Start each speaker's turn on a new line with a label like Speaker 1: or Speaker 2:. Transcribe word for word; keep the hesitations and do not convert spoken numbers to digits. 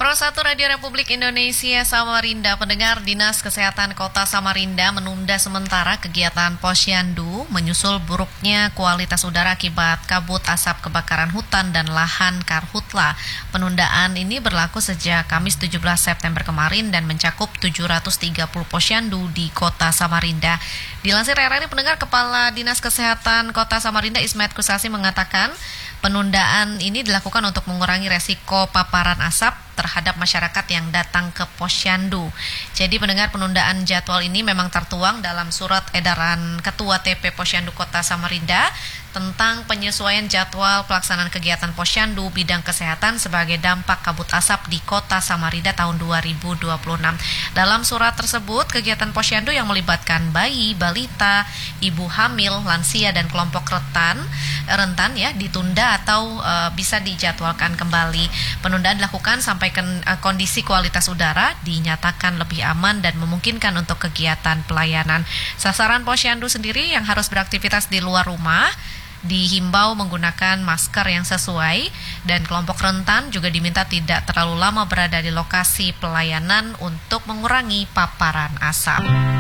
Speaker 1: Pro satu Radio Republik Indonesia Samarinda, pendengar, Dinas Kesehatan Kota Samarinda menunda sementara kegiatan Posyandu menyusul buruknya kualitas udara akibat kabut asap kebakaran hutan dan lahan Karhutla. Penundaan ini berlaku sejak Kamis tujuh belas September kemarin dan mencakup tujuh ratus tiga puluh posyandu di Kota Samarinda. Dilansir R R I, pendengar, Kepala Dinas Kesehatan Kota Samarinda Ismet Kusasi mengatakan penundaan ini dilakukan untuk mengurangi resiko paparan asap terhadap masyarakat yang datang ke posyandu. Jadi pendengar, penundaan jadwal ini memang tertuang dalam surat edaran Ketua T P Posyandu Kota Samarinda tentang penyesuaian jadwal pelaksanaan kegiatan posyandu bidang kesehatan sebagai dampak kabut asap di Kota Samarinda tahun dua ribu dua puluh enam. Dalam surat tersebut, kegiatan posyandu yang melibatkan bayi, balita, ibu hamil, lansia dan kelompok rentan rentan ya ditunda atau e, bisa dijadwalkan kembali. Penundaan dilakukan sampai ke, e, kondisi kualitas udara dinyatakan lebih aman dan memungkinkan untuk kegiatan pelayanan. Sasaran posyandu sendiri yang harus beraktivitas di luar rumah dihimbau menggunakan masker yang sesuai, dan kelompok rentan juga diminta tidak terlalu lama berada di lokasi pelayanan untuk mengurangi paparan asap.